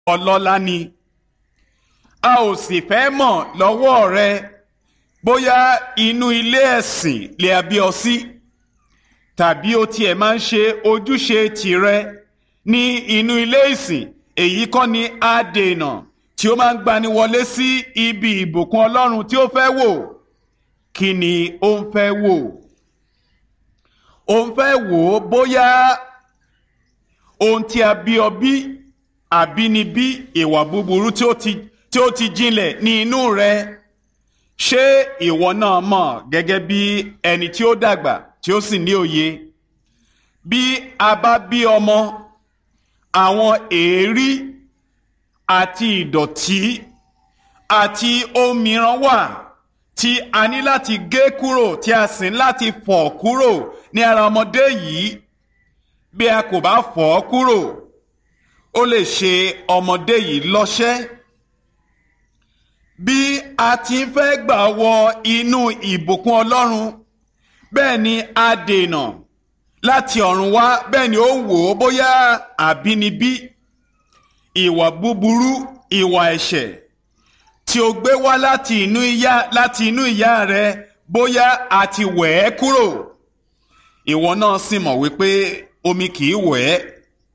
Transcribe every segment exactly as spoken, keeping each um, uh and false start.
ọlọ́lá ni a ò sì fẹ́ mọ̀ lọ́wọ́ rẹ bóyá inú ilé ẹ̀sìn lè a bí ọ sí tàbí o tiẹ̀ máa ń ṣe ojúṣe tìrẹ ní inú ilé ìsìn. Èyí kọ́ ni adènà tí ó máa ń gbani wọlé sí ibi ìbùkún Ọlọ́run tí ó fẹ́ wò. Kí ni ó ń fẹ́ wò? Ó ń fẹ́ wò ó bóyá ohun tí a bí ọ bí àbínibí ìwà búburú tí ó ti tí ó ti jinlẹ̀ ní inú rẹ, ṣé ìwọ náà mọ̀ gẹ́gẹ́ bí ẹni tí ó dàgbà tí ó sì ní òye? Bí a bá bí ọmọ, àwọn èérí àti ìdọ̀tí àti ohun mìíràn wà tí a ní láti gé kúrò, tí a sì ní láti fọ̀ kúrò ní ara ọmọdé yìí. Bí a kò bá fọ̀ ọ́ kúrò, ó lè ṣe ọmọdé yìí lọ́ṣẹ́. Bí a ti ń fẹ́ gbà wọ inú ìbùkún Ọlọ́run, bẹ́ẹ̀ ni adènà láti ọ̀run wá, bẹ́ẹ̀ ni ó wò ó bóyá àbínibí, ìwà búburú, ìwà ẹ̀ṣẹ̀ tí ó gbé wá láti inú ìyá láti inú ìyá rẹ, bóyá a ti wẹ̀ ẹ́ kúrò. Ìwọ náà sì mọ̀ wípé omi kì í wẹ̀ ẹ́,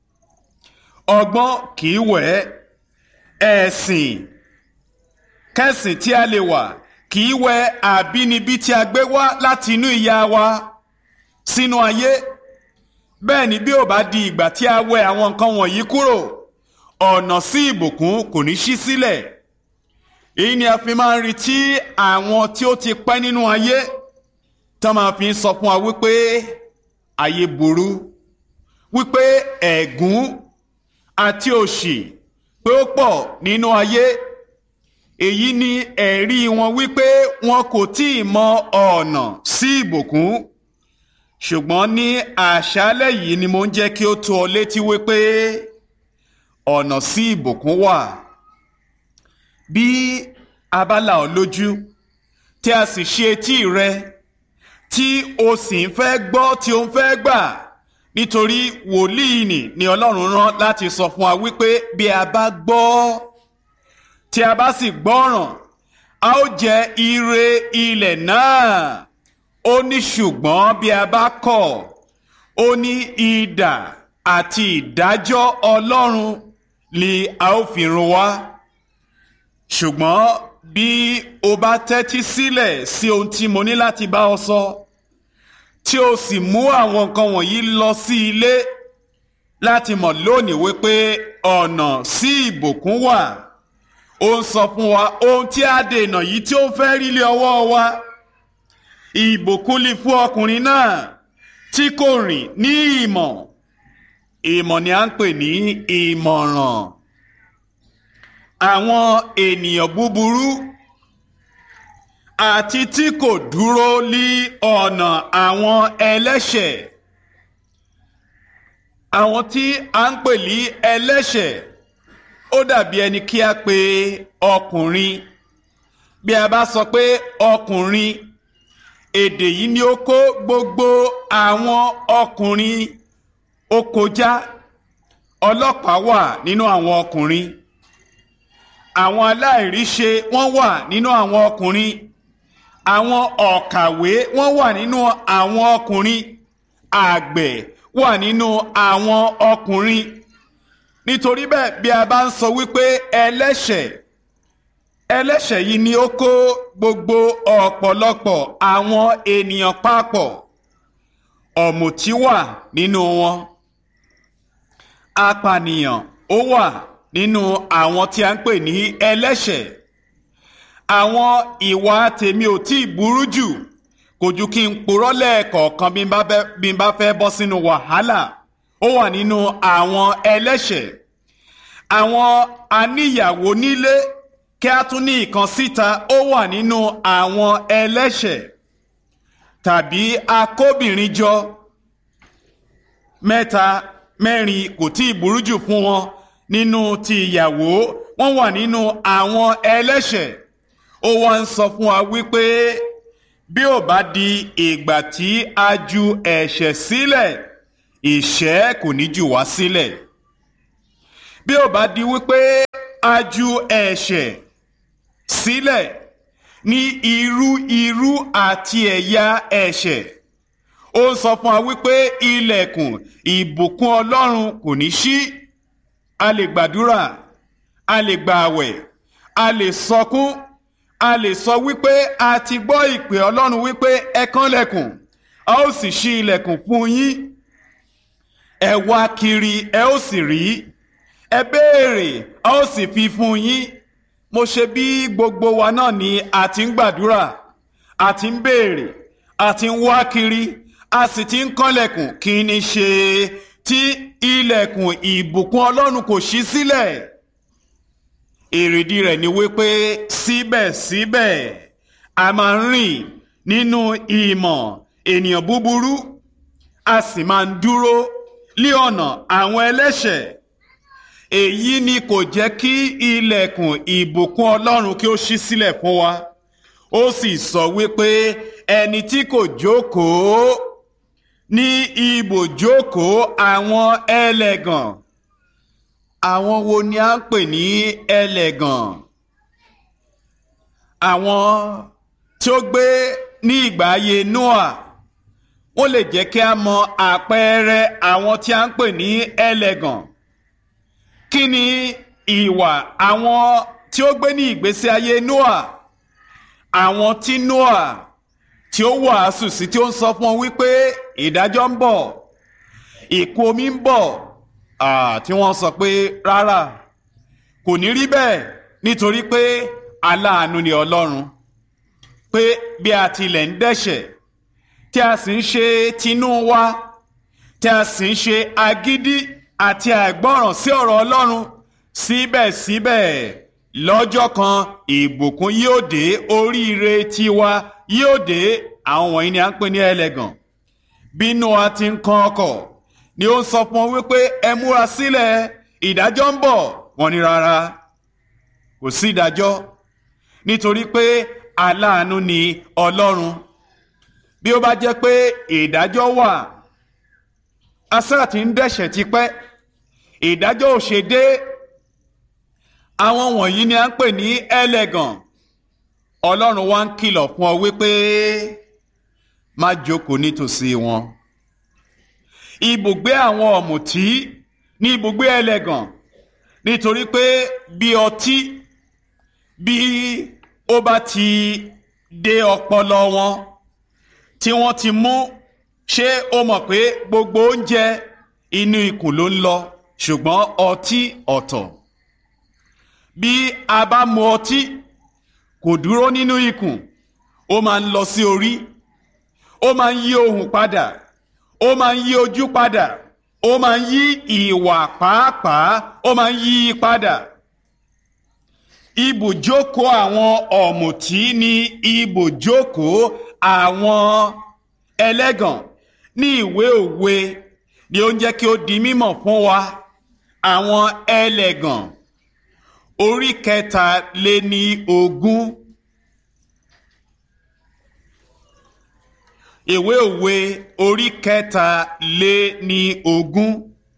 ọgbọ́n kì í wẹ̀ ẹ́, ẹ̀sìn kẹ́sìn tí a lè wà kì í wẹ̀ àbínibí tí a gbé wá láti inú ìyá wa sínú ayé. Bẹ́ẹ̀ ni bí ó bá di ìgbà tí a wẹ̀ àwọn nǹkan wọ̀nyí kúrò, ọ̀nà sí ìbùkún kò ní ṣí sílẹ̀. Èyí ni a fi máa ń rí tí àwọn tí ó ti pẹ́ nínú ayé tán máa fi ń sọ fún wa wípé ayé burú, wípé ẹ̀gún àti òṣì pé ó pọ̀ nínú ayé. Èyí ni ẹ̀rí wọn wípé wọn kò tí ì mọ ọ̀nà sí ìbùkún. Ṣùgbọ́n ní àṣálẹ́ yìí ni mo ń jẹ́ kí ó tó ọ létí wípé ọ̀nà sí ìbùkún wà. Bí a bá là ọ́ lójú tí a sì ṣe etí rẹ tí o sì ń fẹ́ gbọ́ tí o ń fẹ́ gbà, nítorí wòlíì nì ni Ọlọ́run rán láti sọ fún wa wípé bí a bá gbọ́ tí a bá sì gbọ́ràn, a ó jẹ ire ilẹ̀ náà. Ó ní ṣùgbọ́n bí a bá kọ̀, ó ní idà àti ìdájọ́ Ọlọ́run ni a ó fi run wá. Ṣùgbọ́n bí o bá tẹ́tí sílẹ̀ sí ohun tí mo ní láti bá ọ sọ, tí o sì mú àwọn nǹkan wọ̀nyí lọ sí ilé láti mọ̀ lónìí wípé ọ̀nà sí ìbùkún wà. Ó ń sọ fún wa ohun tí adènà yìí tí ó ń fẹ́ rí lé ọwọ́ wa. Ìbùkún lè fún ọkùnrin náà tí kò rìn ní ìmọ̀. Ìmọ̀ ni a ń pè ní ìmọ̀ràn àwọn ènìyàn búburú, àti tí kò dúró lí ọ̀nà àwọn ẹlẹ́ṣẹ̀. Àwọn tí a ń pè ní ẹlẹ́ṣẹ̀, ó dàbí ẹni kí a pe ọkùnrin. Bí a bá sọ pé ọkùnrin, èdè yìí ni ó kó gbogbo àwọn ọkùnrin ó kọjá. Ọlọ́pàá wà nínú àwọn ọkùnrin, àwọn aláìríṣe wọ́n wà nínú àwọn ọkùnrin, àwọn ọ̀kàwé wọ́n wà nínú àwọn ọkùnrin, àgbẹ̀ wà nínú àwọn ọkùnrin. Nítorí bẹ́ẹ̀ bí a bá ń sọ wípé ẹlẹ́ṣẹ̀, ẹlẹ́ṣẹ̀ yìí ni ó kó gbogbo ọ̀pọ̀lọpọ̀ àwọn ènìyàn papọ̀. Ọ̀mùtí wà nínú wọn, apànìyàn ó wà nínú àwọn tí a ń pè ní ẹlẹ́ṣẹ̀. Àwọn ìwà tèmi ò tí ì burú jù, kò ju kí n purọ́ lẹ́ẹ̀kọ̀ọ̀kan bí n bá fẹ́ bọ́ sínú wàhálà, ó wà nínú àwọn ẹlẹ́ṣẹ̀. Àwọn aníyàwó nílé kí a tún ní ìkan síta, ó wà nínú àwọn ẹlẹ́ṣẹ̀. Tàbí akóbìnrin jọ mẹ́ta mẹ́rin, kò tí ì burú jù fún wọn nínú ti ìyàwó, wọ́n wà nínú àwọn ẹlẹ́ṣẹ̀. Ó wá ń sọ fún wa wípé bí ó bá di ìgbà tí a ju ẹ̀ṣẹ̀ sílẹ̀, ìṣẹ́ kò ní jù wá sílẹ̀. bí ó bá di wípé a ju ẹ̀ṣẹ̀ sílẹ̀ ní irú irú àti ẹ̀yà ẹ̀ṣẹ̀, ó ń sọ fún wa wípé ilẹ̀kùn ìbùkún Ọlọ́run kò ní ṣí. A lè gbàdúrà, a lè gba àwẹ̀, a lè sọkún, a lè sọ wípé a ti gbọ́ ìpè Ọlọ́run wípé ẹ kànlẹ̀kùn, a ó sì ṣí ilẹ̀kùn fún yín. Ẹ wá kiri, ẹ ó sì rí. Ẹ béèrè, a ó sì fi fún yín. Mo ṣe bí gbogbo wa náà ni a ti ń gbàdúrà, a ti ń béèrè, a ti ń wá kiri, a sì ti ń kànlẹ̀kùn. Kí ni ṣe tí ilẹ̀kùn ìbùkún Ọlọ́run kò ṣí sílẹ̀? Èrèdí rẹ̀ ni wípé síbẹ̀síbẹ̀ a máa ń rìn nínú ìmọ̀ ènìyàn búburú, a sì máa ń dúró lí ọ̀nà àwọn ẹlẹ́ṣẹ̀. Èyí ni kò jẹ́ kí ilẹ̀kùn ìbùkún Ọlọ́run kí ó ṣí sílẹ̀ fún wa. Ó sì sọ wípé ẹni tí kò jókòó ní ibùjókòó àwọn ẹlẹ́gàn. Àwọn wo ni a ń pè ní ẹlẹ́gàn? Àwọn tí ó gbé ní ìgbà ayé Nóà. Ó lè jẹ́ kí a mọ àpẹẹrẹ àwọn tí a ń pè ní ẹlẹ́gàn. Kí ni ìwà àwọn tí ó gbé ní ìgbésí ayé Nóà? Àwọn tí Nóà tí ó wàásù sí, tí ó ń sọ fún wọn wípé ìdájọ́ ń bọ̀, ìkún omi ń bọ̀, tí wọ́n sọ pé rárá, kò ní rí bẹ́ẹ̀, nítorí pé aláàánú ni Ọlọ́run, pé bí a tilẹ̀ ń dẹ́ṣẹ̀, tí a sì ń ṣe tinú wa, tí a sì ń ṣe agídí àti àìgbọ́ràn sí ọ̀rọ̀ Ọlọ́run, síbẹ̀síbẹ̀ lọ́jọ́ kan ìbùkún yóò dé, oríire tiwa yóò dé. Àwọn wọ̀nyí ni a ń pè ní ẹlẹ́gàn. Bí Nóà ti ń kan ọkọ̀ ni ó ń sọ fún wọn wípé ẹ múra sílẹ̀, ìdájọ́ ń bọ̀. Wọ́n ní rárá, kò sí ìdájọ́, nítorí pé aláàánú ni Ọlọ́run. Bí ó bá jẹ́ pé ìdájọ́ wà, asá ti ń dẹ́ṣẹ̀ tipẹ́, ìdájọ́ ò ṣe dé. Àwọn wọ̀nyí ni a ń pè ní ẹlẹ́gàn. Ọlọ́run wá ń kìlọ̀ fún ọ wípé má jókòó nítòsí wọn. Ibùgbé àwọn ọ̀mùtí ní ibùgbé ẹlẹ́gàn, nítorí pé bí ọtí bí ó bá ti dé ọpọlọ wọn tí wọ́n ti mú, ṣé o mọ̀ pé gbogbo oúnjẹ inú ikùn ló ń lọ, ṣùgbọ́n ọtí ọ̀tọ̀. Bí a bá mu ọtí, kò dúró nínú ikùn, ó máa ń lọ sí orí, ó máa ń yí ohùn padà, ó máa ń yí ojú padà, ó máa ń yí ìwà pàápàá, ó máa ń yí padà. Ibùjókòó àwọn ọ̀mùtí ni ibùjókòó àwọn ẹlẹ́gàn. Ní ìwé Òwe ni ó ń jẹ́ kí ó di mímọ̀ fún wa àwọn ẹlẹ́gàn orí kẹta lé ní ogún. Ìwé Òwe orí kẹta lé ní ogún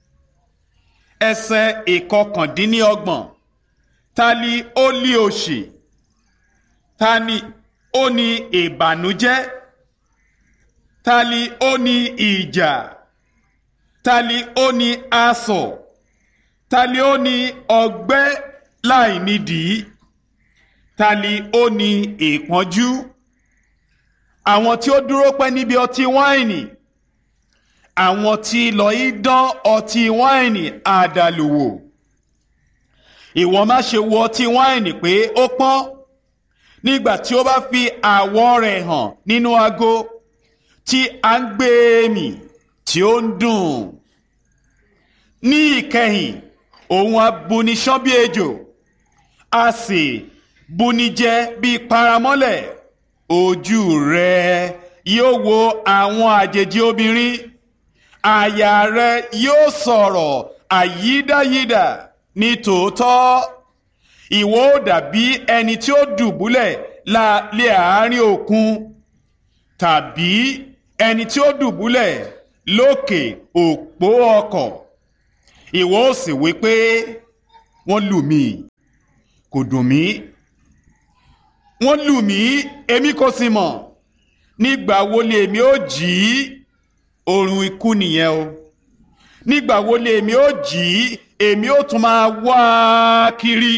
ẹsẹ̀ ìkọkàndínlọ́gbọ̀n. Ta ni ó lé òṣì? Ta ni ó ní ìbànújẹ́? Ta ni ó ní ìjà? Ta ni ó ní asọ̀? Ta ni ó ní ọgbẹ́ láì nídìí? Ta ni ó ní ìpọ́njú? Àwọn tí ó dúró pẹ́ níbi ọtí wáìnì, àwọn tí lọ í dán ọtí wáìnì àdàlù wò. Ìwọ má ṣe wo ọtí wáìnì pé ó pọ́n, nígbà tí ó bá fi àwọ̀ rẹ̀ hàn nínú ago, tí a ń gbé mì tí ó ń dùn. Ní ìkẹyìn, òun á buni ṣán bí ejò, a sì buni jẹ bí paramọ́lẹ̀. Ojú rẹ yóò wo àwọn àjèjì obìnrin, àyà rẹ yóò sọ̀rọ̀ àyídáyídà. Ní tòótọ́, ìwọ ó dàbí ẹni tí ó dùbúlẹ̀ lé àárín òkun, tàbí ẹni tí ó dùbúlẹ̀ lókè òpó ọkọ̀. Ìwọ ó sì wí pé wọ́n lù mí kò dùn mí, wọ́n lù mí èmi kò sì mọ̀. Nígbà wo lè èmi ó jí? Oorun ikú nìyẹn o. Nígbà wo lè èmi ó jí? Èmi ó tún máa wá kiri.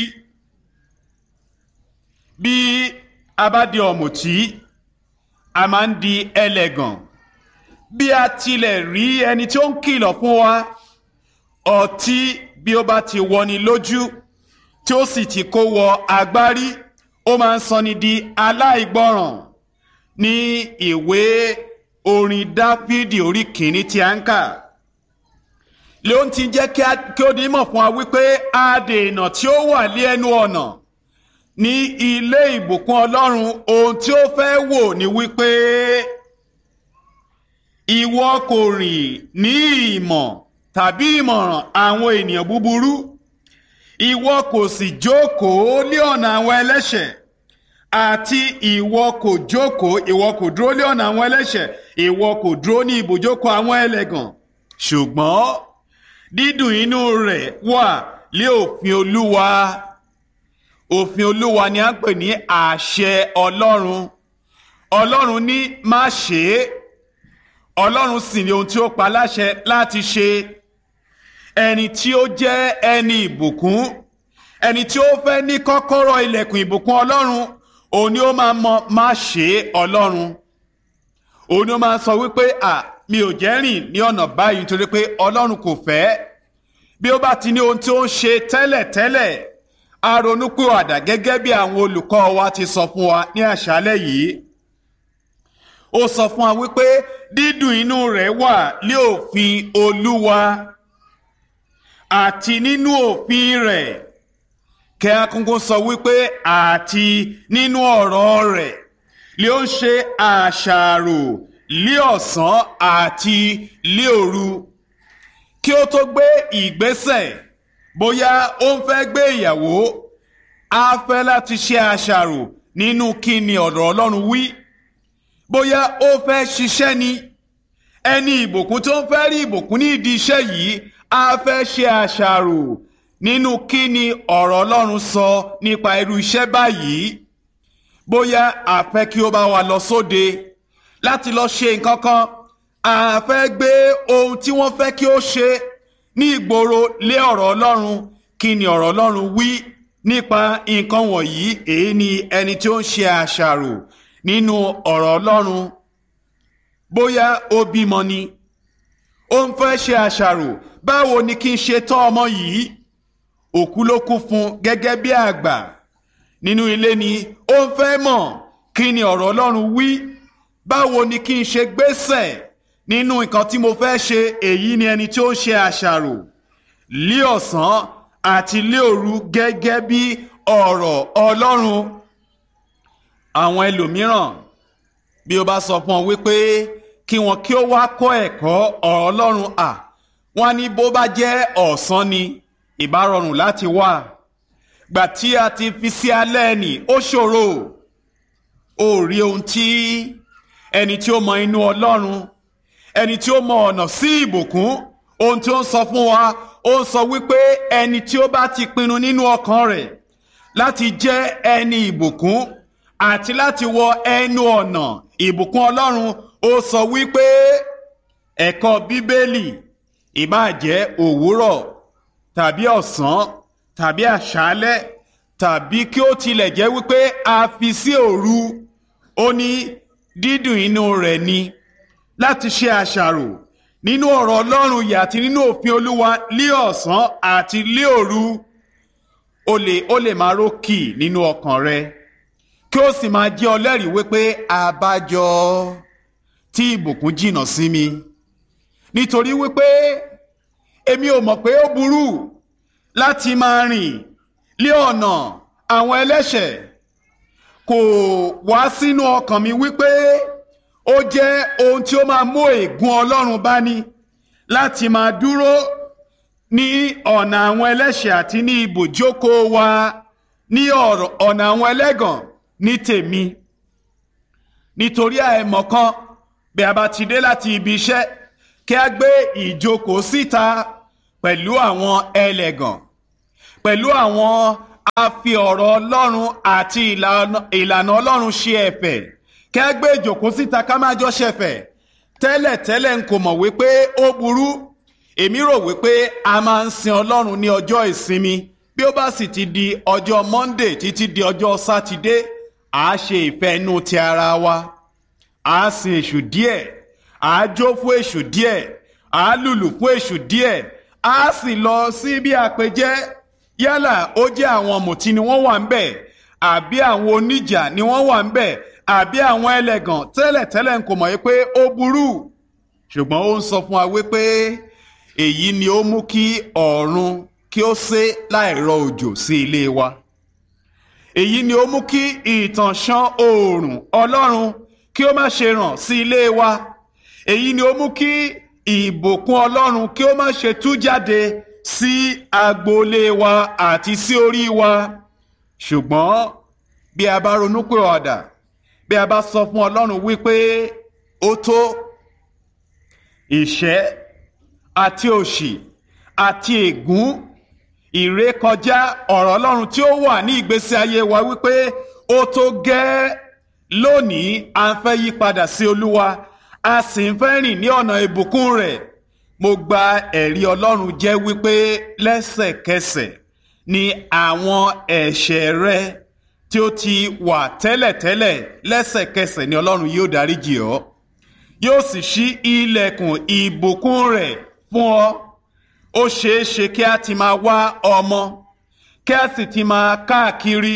Bí a bá di ọ̀mùtí, a máa ń di ẹlẹ́gàn. Bí a tilẹ̀ rí ẹni tí ó ń kìlọ̀ fún wa, ọtí bí ó bá ti wọni lójú tí ó sì ti kó wọ agbárí, ó máa ń sọni di aláìgbọràn. Ní ìwé orin Dáfídì orí kìíní tí a ń kà, ló ń ti jẹ́ kí ó di mọ̀ fún wa wípé adènà tí ó wà lé ẹnu ọ̀nà ní ilé ìbùkún Ọlọ́run, ohun tí ó fẹ́ wò ni wípé ìwọ kò rìn ní ìmọ̀ tàbí ìmọ̀ràn àwọn ènìyàn búburú, ìwọ kò sì jókòó lé ọ̀nà àwọn ẹlẹ́ṣẹ̀, àti ìwọ kò jókòó ìwọ kò dúró lé ọ̀nà àwọn ẹlẹ́ṣẹ̀, ìwọ kò dúró ní ibùjókòó àwọn ẹlẹ́gàn. Ṣùgbọ́n dídùn inú rẹ̀ wà lé òfin Olúwa. Òfin Olúwa ni a ń pè ní àṣẹ Ọlọ́run. Ọlọ́run ní má ṣe é, Ọlọ́run sì ní ohun tí ó pa láṣẹ láti ṣe. Ẹni tí ó jẹ́ ẹni ìbùkún, ẹni tí ó fẹ́ ní kọ́kọ́rọ́ ilẹ̀kùn ìbùkún Ọlọ́run, òun ni ó máa mọ má ṣe Ọlọ́run. Òun ni ó máa sọ wípé à mi ò jẹ́ rìn ní ọ̀nà báyìí nítorí pé Ọlọ́run kò fẹ́. Bí ó bá ti ní ohun tí ó ń ṣe tẹ́lẹ̀tẹ́lẹ̀, a ronúpìwàdà gẹ́gẹ́ bí àwọn olùkọ́ wa ti sọ fún wa ní àṣálẹ́ yìí. Ó sọ fún wa wípé dídùn inú rẹ̀ wà lé òfin Olúwa, àti nínú òfin rẹ̀ kẹ́ akúnkún sọ wípé àti nínú ọ̀rọ̀ rẹ̀ lé ó ń ṣe àṣàrò lé ọ̀sán àti lé òru. Kí ó tó gbé ìgbésẹ̀ bóyá ó ń fẹ́ gbé ìyàwó, á fẹ́ láti ṣe àṣàrò nínú kí ni ọ̀rọ̀ Ọlọ́run wí. Bóyá ó fẹ́ ṣiṣẹ́ ni, ẹni ìbùkún tó ń fẹ́ rí ìbùkún ní ìdí iṣẹ́ yìí, á fẹ́ ṣe àṣàrò nínú kí ni ọ̀rọ̀ Ọlọ́run sọ nípa irú iṣẹ́ báyìí. Bóyá a fẹ́ kí ó bá wa lọ sóde láti lọ ṣe nǹkan kan, a fẹ́ gbé ohun tí wọ́n fẹ́ kí ó ṣe ní ìgboro lé ọ̀rọ̀ Ọlọ́run. Kí ni ọ̀rọ̀ Ọlọ́run wí nípa nǹkan wọ̀nyí? Èyí ni ẹni tí ó ń ṣe àṣàrò nínú ọ̀rọ̀ Ọlọ́run. Bóyá ó bímọ ni, ó ń fẹ́ ṣe àṣàrò, báwo ni kí n ṣe tọ́ ọmọ yìí? Òkú ló kú fún gẹ́gẹ́ bí àgbà nínú ilé ni, ó ń fẹ́ mọ̀ kí ni ọ̀rọ̀ Ọlọ́run wí. Báwo ni kí n ṣe gbésẹ̀ nínú nǹkan tí mo fẹ́ ṣe? Èyí ni ẹni tí ó ń ṣe àṣàrò lé ọ̀sán àti lé òru gẹ́gẹ́ bí ọ̀rọ̀ Ọlọ́run. Àwọn ẹlòmíràn, bí o bá sọ fún ọ wípé kí wọn kí ó wá kọ́ ẹ̀kọ́ ọ̀rọ̀ Ọlọ́run, à wọ́n ní bó bá jẹ́ ọ̀sán ni ìbá rọrùn láti wá. Gbà tí a ti fi sí alẹ́ nì, ó ṣòro. Ó rí ohun tí ẹni tí ó mọ inú Ọlọ́run, ẹni tí ó mọ ọ̀nà sí ìbùkún, ohun tí ó ń sọ fún wa, ó ń sọ wípé ẹni tí ó bá ti pinnu nínú ọkàn rẹ̀ láti jẹ́ ẹni ìbùkún àti láti wọ ẹnu ọ̀nà ìbùkún Ọlọ́run, ó sọ wípé ẹ̀kọ́ Bíbélì ìbá jẹ́ òwúrọ̀ tàbí ọ̀sán tàbí àṣálẹ́ tàbí kí ó tilẹ̀ jẹ́ wípé a fi sí òru, ó ní dídùn inú rẹ̀ ni láti ṣe àṣàrò nínú ọ̀rọ̀ Ọlọ́run yìí àti nínú òfin Olúwa lé ọ̀sán àti lé òru. Ó lè ó lè máa rókì nínú ọkàn rẹ, kí ó sì máa jẹ́ ọlẹ́rìí wípé àbájọ tí ìbùkún jìnnà sí mi, nítorí wípé èmi ò mọ̀ pé ó burú láti máa rìn lé ọ̀nà àwọn ẹlẹ́ṣẹ̀. Kò wá sínú ọkàn mi wípé ó jẹ́ ohun tí ó máa mú ègún Ọlọ́run bá ní láti máa dúró ní ọ̀nà àwọn ẹlẹ́ṣẹ̀ àti ní ibùjókòó wa ní ọ̀nà àwọn ẹlẹ́gàn ní tèmi. Nítorí àìmọ̀kan, bí a bá ti dé láti ibi iṣẹ́, kí a gbé ìjókòó síta pẹ̀lú àwọn ẹlẹ́gàn. pẹ̀lú àwọn afi ọ̀rọ̀ Ọlọ́run àti ìlànà Ọlọ́run ṣe ẹ̀fẹ̀ kí a gbé ìjòkó síta ká máa jọ ṣẹ̀fẹ̀ tẹ́lẹ̀tẹ́lẹ̀ n kò mọ̀ wípé ó burú èmi rò wípé a máa ń sin Ọlọ́run ní ọjọ́ ìsinmi bí ó bá sì ti di ọjọ́ Monday títí di ọjọ́ Sátidé à á ṣe ìfẹ́ inú ti ara wa à á sin èṣù díẹ̀ à á jó fún èṣù díẹ̀ à á lùlù fún èṣù díẹ̀ à á sì lọ sí bí àpèjẹ yálà ó jẹ́ àwọn ọ̀mùtí ni wọ́n wà ń bẹ̀ àbí àwọn oníjà ni wọ́n wà ń bẹ̀ àbí àwọn ẹlẹ́gàn tẹ́lẹ̀tẹ́lẹ̀ n kò mọ̀ pé ó burú ṣùgbọ́n ó ń sọ fún wa wípé èyí ni ó mú kí ọ̀run kí ó sé láìrọ̀ òjò sí ilé wa èyí ni ó mú kí ìtànṣán oòrùn Ọlọ́run kí ó má ṣe ràn sí ilé wa èyí ni ó mú kí ìbùkún Ọlọ́run kí ó má ṣe tú jáde sí agboolé wa àti sí orí wa ṣùgbọ́n bí a bá ronúpìwàdà bí a bá sọ fún Ọlọ́run wípé ó tó ìṣẹ́ àti òṣì àti ègún ìrékọjá ọ̀rọ̀ Ọlọ́run tí ó wà ní ìgbésí ayé wa wípé ó tó gẹ́ lónìí à ń fẹ́ yí padà sí Olúwa a sì ń fẹ́ rìn ní ọ̀nà ìbùkún rẹ̀ mo gba ẹ̀rí Ọlọ́run jẹ́ wípé lẹ́sẹ̀kẹsẹ̀ ni àwọn ẹ̀ṣẹ̀ rẹ tí ó ti wà tẹ́lẹ̀tẹ́lẹ̀ lẹ́sẹ̀kẹsẹ̀ ni Ọlọ́run yóò dáríjì ọ́ yóò sì ṣí ilẹ̀kùn ìbùkún rẹ̀ fún ọ ó ṣeé ṣe kí a ti máa wá ọmọ kí a sì ti máa káàkiri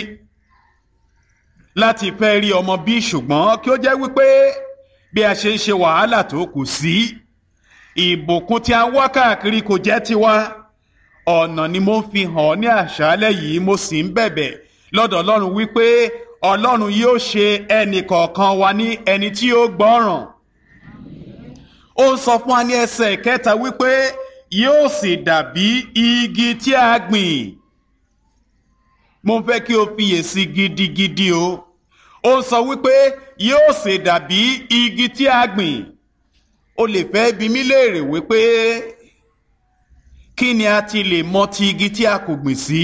láti fẹ́ rí ọmọ bí ṣùgbọ́n kí ó jẹ́ wípé bí a ṣe ń ṣe wàhálà tó kù sí ìbùkún tí a ń wá káàkiri kò jẹ́ tiwa ọ̀nà ni mo ń fi hàn ní àṣálẹ́ yìí mo sì ń bẹ̀bẹ̀ lọ́dọ̀ Ọlọ́run wípé Ọlọ́run yóò ṣe ẹnì kọ̀ọ̀kan wa ní ẹni tí ó gbọ́ràn ó ń sọ fún wa ní ẹsẹ̀ kẹta wípé yóò sì dàbí igi tí a gbìn mo fẹ́ kí o fiyèsí gidigidi o ó ń sọ wípé yóò sì dàbí igi tí a gbìn o lè fẹ́ bi mí léèrè wípé kí ni a ti lè mọ ti igi tí a kò gbìn sí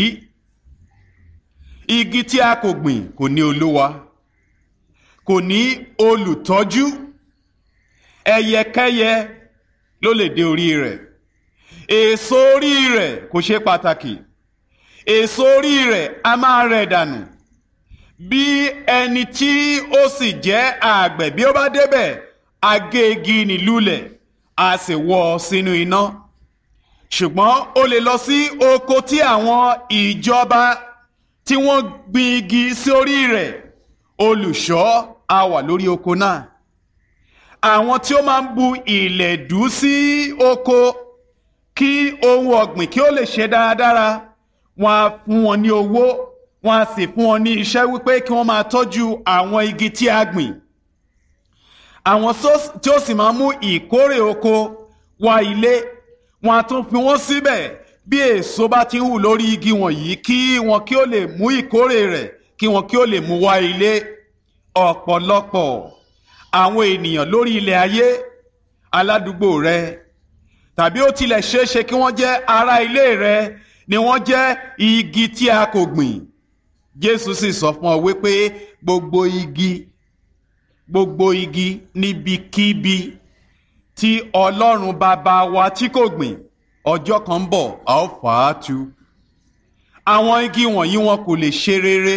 igi tí a kò gbìn kò ní olúwa kò ní olùtọ́jú ẹyẹkẹ́yẹ ló lè dé orí rẹ̀ èso orí rẹ̀ kò ṣe pàtàkì èso orí rẹ̀ a máa rẹ̀ dànù bí ẹni tí ó sì jẹ́ àgbẹ̀ bí ó bá débẹ̀ a gé igi nì lulẹ̀ a sì wọ́ ọ sínú iná ṣùgbọ́n o lè lọ sí oko tí àwọn ìjọba tí wọ́n gbin igi sí orí rẹ̀ olùṣọ́ á wà lórí oko náà àwọn tí ó máa ń bu ìlẹ̀dú sí oko kí ohun ọ̀gbìn kí ó lè ṣe dáradára wọ́n á fún wọn ní owó wọ́n á sì fún wọn ní iṣẹ́ wípé kí wọ́n máa tọ́jú àwọn igi tí a gbìn àwọn tí ó sì máa mú ìkórè oko wá ilé wọ́n á tún fi wọ́n síbẹ̀ bí èso bá ti hù lórí igi wọ̀nyí kí wọn kí ó lè mú ìkórè rẹ̀ kí wọn kí ó lè mú wá ilé ọ̀pọ̀lọpọ̀ àwọn ènìyàn lórí ilẹ̀ ayé aládùúgbò rẹ tàbí ó tilẹ̀ ṣeéṣe kí wọ́n jẹ́ ará ilé rẹ ni wọ́n jẹ́ igi tí a kò gbìn Jésù sì sọ fún ọ wípé gbogbo igi gbogbo igi níbikíbi tí Ọlọ́run bàbá wa tí kò gbìn ọjọ́ kan ń bọ̀ a ó fà á tu àwọn igi wọ̀nyí wọn kò lè ṣe rere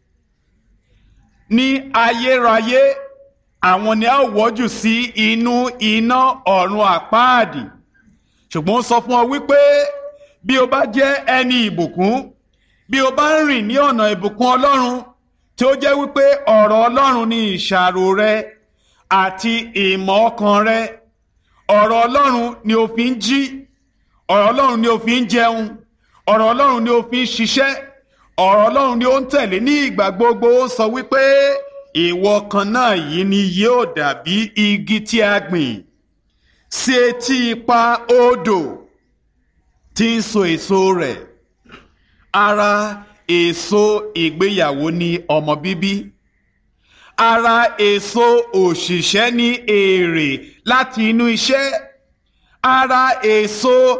ní ayérayé àwọn ni a ó wọ́jù sí inú iná ọ̀run àpáàdì ṣùgbọ́n ó sọ fún ọ wípé bí o bá jẹ́ ẹni ìbùkún bí o bá ń rìn ní ọ̀nà ìbùkún Ọlọ́run tí ó jẹ́ wípé ọ̀rọ̀ Ọlọ́run ni ìṣàrò rẹ àti ìmọ̀ ọkàn rẹ ọ̀rọ̀ Ọlọ́run ni o fi ń jí ọ̀rọ̀ Ọlọ́run ni o fi ń jẹun ọ̀rọ̀ Ọlọ́run ni o fi ń ṣiṣẹ́ ọ̀rọ̀ Ọlọ́run ni ó ń tẹ̀lé ní ìgbà gbogbo ó sọ wípé ìwọ kan náà yìí ni yóò dàbí igi tí a gbìn sí etí ipa odò tí ń so èso rẹ̀ ara èso ìgbéyàwó ni ọmọ bíbí ara èso òṣìṣẹ́ ní èrè láti inú iṣẹ́ ara èso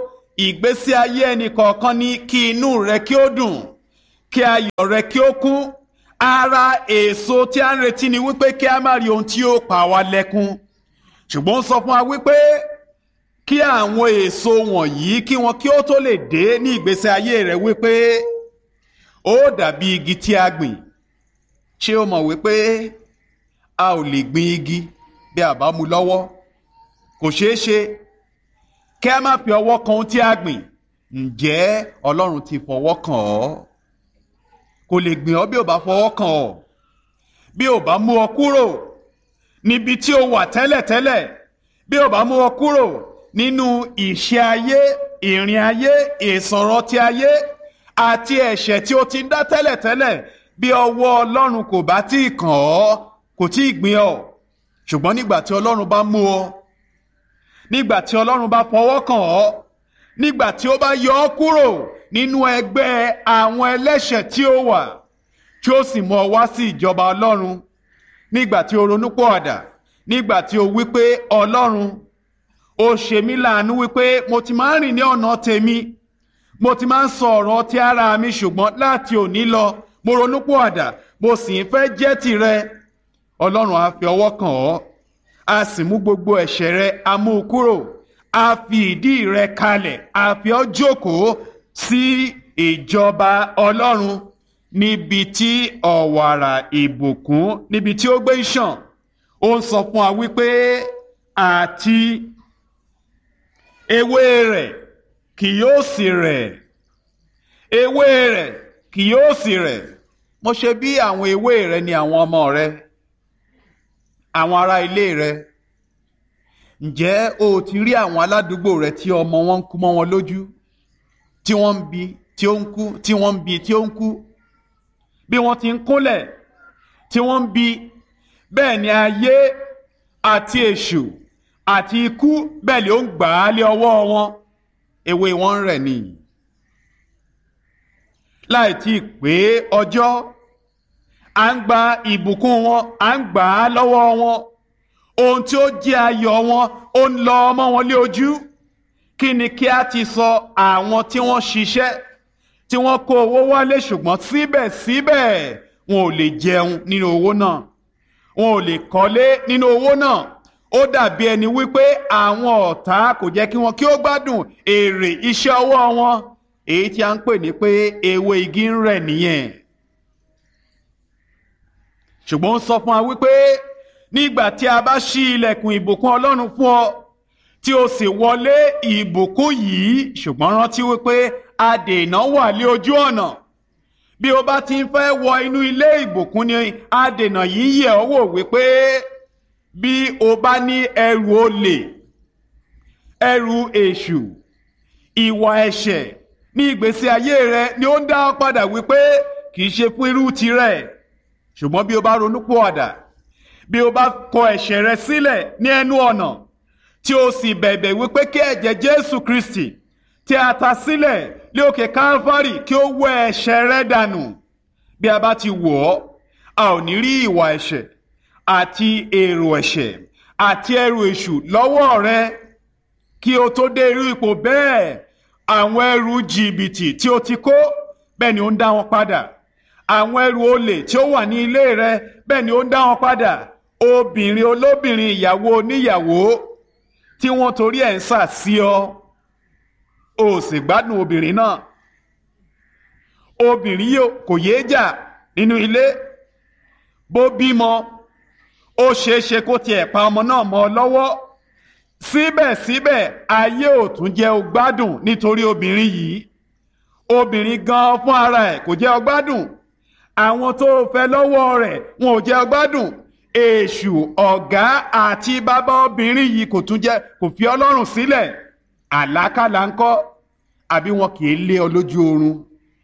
ìgbésí ayé ẹnì kọ̀ọ̀kan ní kí inú rẹ kí ó dùn kí ayọ̀ rẹ kí ó kún. Ara èso tí a ń retí ni wípé kí a má rí ohun tí ó pa wá lẹ́kún, ṣùgbọ́n ó sọ fún wa wípé kí àwọn èso wọ̀nyí kí wọn kí ó tó lè dé ní ìgbésí ayé rẹ wípé ó dàbí igi tí a gbìn. Ṣé o mọ̀ wípé a ò lè gbin igi bí a bá mú lọ́wọ́? Kò ṣeé ṣe kí a má fi ọwọ́ kan ohun tí a gbìn. Ǹjẹ́ Ọlọ́run ti fọwọ́ kàn ọ́? Kò lè gbìn ọ́ bí ò bá fọwọ́ kàn ọ́, bí ò bá mú ọ kúrò níbi tí o wà tẹ́lẹ̀tẹ́lẹ̀, bí ò bá mú ọ kúrò nínú ìṣe ayé, ìrìn ayé, ìsọ̀rọ̀ ti ayé àti ẹ̀ṣẹ̀ tí o ti ń dá tẹ́lẹ̀tẹ́lẹ̀. Bí ọwọ́ Ọlọ́run kò bá tí ì kàn ọ́, kò tí ì gbìn ọ́. Ṣùgbọ́n nígbà tí Ọlọ́run bá mú ọ, nígbà tí Ọlọ́run bá fọwọ́ kàn ọ́, nígbà tí ó bá yọ ọ́ kúrò nínú ẹgbẹ́ àwọn ẹlẹ́ṣẹ̀ tí ó wà, tí ó sì mú ọ wá sí ìjọba Ọlọ́run, nígbà tí o ronúpìwàdà, nígbà tí o wí pé Ọlọ́run, ó ṣe mí láàánú wípé mo ti máa ń rìn ní ọ̀nà tèmi, mo ti máa ń sọ ọ̀rọ̀ ti ara mi, ṣùgbọ́n láti òní lọ mo ronúpìwàdà, mo sì ń fẹ́ jẹ́ tìrẹ. Ọlọ́run á fi ọwọ́ kàn ọ́, a sì mú gbogbo ẹ̀ṣẹ̀ rẹ, a mú u kúrò, a fi ìdí rẹ kalẹ̀, a fi ọ́ jókòó sí ìjọba Ọlọ́run, níbi tí ọ̀wàrà ìbùkún, níbi tí ó gbé ìṣàn. Ó ń sọ fún wa wípé àti ewé rẹ̀ kì yóò sì rẹ̀, ewé rẹ̀ kì yóò sì rẹ̀. Mo ṣe bí àwọn ewé rẹ ni àwọn ọmọ rẹ, àwọn ará ilé rẹ. Ǹjẹ́ o ti rí àwọn aládùúgbò rẹ tí ọmọ wọn ń kú mọ́ wọn lójú, tí wọ́n ń bí tí ó ń kú, tí wọ́n ń bí tí ó ń kú? Bí wọ́n ti ń kúnlẹ̀ tí wọ́n ń bí, bẹ́ẹ̀ ni ayé àti èṣù àti ikú bẹ́ẹ̀ ni ó ń gbà á lé ọwọ́ wọn. Ewé wọn ń rẹ̀ ni, láì tí ì pé ọjọ́, à ń gba ìbùkún wọn, à ń gbà á lọ́wọ́ wọn. Ohun tí ó jẹ́ ayọ̀ wọn ó ń lọ ọmọ wọn lé ojú. Kí ni kí a ti sọ àwọn tí wọ́n ṣiṣẹ́, tí wọ́n kó owó wálé, ṣùgbọ́n síbẹ̀síbẹ̀ wọn ò lè jẹun nínú owó náà, wọn ò lè kọ́lé nínú owó náà. Ó dàbí ẹni wípé àwọn ọ̀tá kò jẹ́ kí wọn kí ó gbádùn èrè iṣẹ́ ọwọ́ wọn, èyí tí a ń pè ní pé ewé igi ń rẹ̀ nìyẹn. Ṣùgbọ́n ó sọ fún wa wípé nígbà tí a bá ṣí ilẹ̀kùn ìbùkún Ọlọ́run fún ọ, tí o sì wọlé ìbùkún yìí, ṣùgbọ́n rántí wípé adènà wà lé ojú ọ̀nà. Bí o bá ti ń fẹ́ wọ inú ilé ìbùkún ni adènà yìí yẹ̀ ọ́ wò wípé bí o bá ní ẹrù olè, ẹrù èṣù, ìwà ẹ̀ṣẹ̀ ní ìgbésí ayé rẹ, ni ó ń dá ọ padà wípé kì í ṣe fún irú tirẹ̀. Ṣùgbọ́n bí o bá ronúpìwàdà, bí o bá kọ ẹ̀ṣẹ̀ rẹ sílẹ̀ ní ẹnu ọ̀nà, tí o sì bẹ̀bẹ̀ wípé kí ẹ̀jẹ̀ Jésù Kristi tí a ta sílẹ̀ lé òkè Kálífárì kí ó wẹ ẹ̀ṣẹ̀ rẹ dànù, bí a bá ti wò ọ́, a ò ní rí ìwà ẹ̀ṣẹ̀ àti èrò ẹ̀ṣẹ̀ àti ẹrù èṣù lọ́wọ́ rẹ. Kí o tó dé irú ipò bẹ́ẹ̀, àwọn ẹrù jìbìtì tí o ti kó, bẹ́ẹ̀ ni ó ń dá wọn padà. Àwọn ẹrù olè tí ó wà ní ilé rẹ, bẹ́ẹ̀ ni ó ń dá wọn padà. Obìnrin olóbìnrin, ìyàwó oníyàwó tí wọ́n torí ẹ̀ ń sà sí ọ, o sì gbádùn obìnrin náà. Obìnrin yìí kò yéé jà nínú ilé, bó bímọ ó ṣeé ṣe kó tiẹ̀ pa ọmọ náà mọ́ ọ lọ́wọ́. Síbẹ̀síbẹ̀ ayé ò tún jẹ́ o gbádùn nítorí obìnrin yìí. Obìnrin gan fún ara ẹ̀ kò jẹ́ o gbádùn. Àwọn tó fẹ́ lọ́wọ́ rẹ̀ wọn ò jẹ́ o gbádùn. Èṣù ọ̀gá àti bàbá obìnrin yìí kò tún jẹ́ kò fi Ọlọ́run sílẹ̀. Àlákàlà ńkọ́, àbí wọn kì í lé ọ lójú oorun.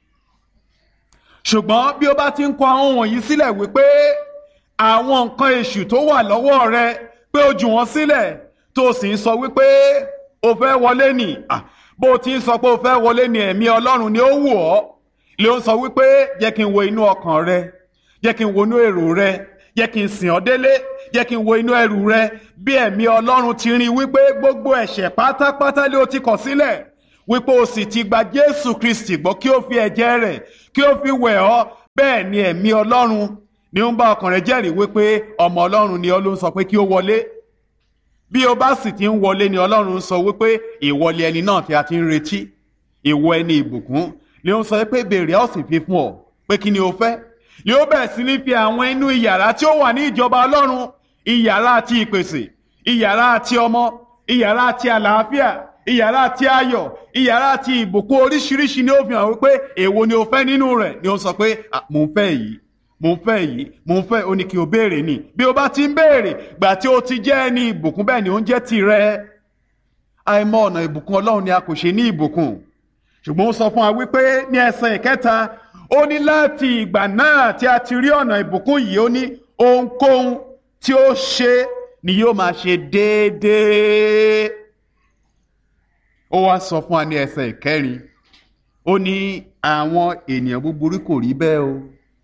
Ṣùgbọ́n bí ó bá ti ń kọ àwọn wọ̀nyí sílẹ̀ wípé àwọn nǹkan èṣù tó wà lọ́wọ́ rẹ pé ó jù wọ́n sílẹ̀, tó sì ń sọ wípé o fẹ́ wọlé nì, bó ti ń sọ pé o fẹ́ wọlé nì, ẹ̀mí Ọlọ́run ni ó wù ọ́, lè ń sọ wípé jẹ́ kí n wo inú ọkàn rẹ, jẹ́ kí n wo inú èrò rẹ, jẹ́ kí n sìn ọ́ délé, jẹ́ kí n wo inú ẹrù rẹ. Bí ẹ̀mí Ọlọ́run ti rí wípé gbogbo ẹ̀ṣẹ̀ pátápátá lé o ti kọ̀ sílẹ̀, wípé o sì ti gba Jésù Kristi gbọ́ kí ó fi ẹ̀jẹ̀ rẹ̀ kí ó fi wẹ̀ ọ́, bẹ́ẹ̀ ni ẹ̀mí Ọlọ́run ni ó ń bá ọkàn rẹ jẹ́rìí wípé ọmọ Ọlọ́run ni Ọlọ́run sọ pé kí ó wọlé. Bí o bá sì ti ń wọlé ni Ọlọ́run sọ wípé ìwọlé ẹni náà tí a ti ń retí, ìwọ ẹni ìbùkún ni ó ń sọ pé béèrè a ó sì fi fún ọ, pé kí ni o fẹ́. Ni ó bẹ̀rẹ̀ sí ní fi àwọn inú ìyàrá tí ó wà ní ìjọba Ọlọ́run, ìyàrá àti ìpèsè, ìyàrá àti ọmọ, ìyàrá àti àlàáfíà, ìyàrá àti ayọ̀, ìyàrá àti ìbùkún oríṣiríṣi ni ó fi hàn wípé èwo ni o fẹ́ nínú rẹ̀. Ni ó sọ pé mò ń fẹ́ yìí, mò ń fẹ́ yìí, mò ń fẹ́. Ó ní kí o béèrè ni. Bí o bá ti ń béèrè, gbà tí o ti jẹ́ ẹni ìbùkún, bẹ́ẹ̀ ni ó ń jẹ́ tirẹ̀. Àìmọ̀ ọ̀nà ìbùkún Ọlọ́run ni a kò ṣe ní ìbùkún. Ṣùgbọ́n ó sọ fún wa wípé ní ẹsẹ̀ ìkẹta, ó ní láti ìgbà náà tí a ti rí ọ̀nà ìbùkún yìí, ó ní ohunkóhun tí ó ṣe ni yóò máa ṣe déédéé. Ó wá sọ fún wa ní ẹsẹ̀ ìkẹrin, ó ní àwọn ènìyàn búburú kò rí bẹ́ẹ̀ o.